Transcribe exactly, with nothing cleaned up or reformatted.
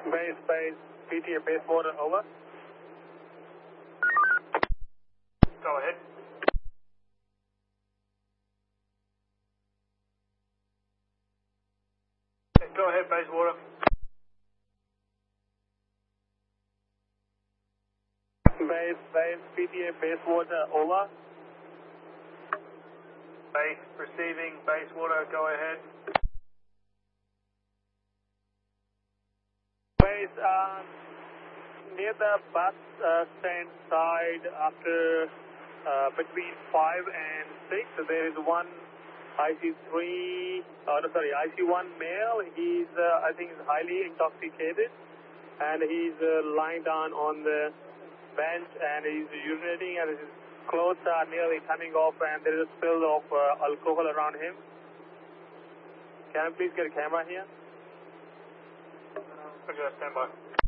Base, base, P T A base water, over. Go ahead. Go ahead, base water. Base, base, P T A base water, over. Base, receiving, base water, go ahead. Base, uh, near the bus uh, stand side after uh, between five and six, there is one I C three, uh, no, sorry, I C one male. He's, uh, I think, is highly intoxicated, and he's uh, lying down on the bench, and he's urinating, and his clothes are nearly coming off, and there is a spill of uh, alcohol around him. Can I please get a camera here? Okay, stand by.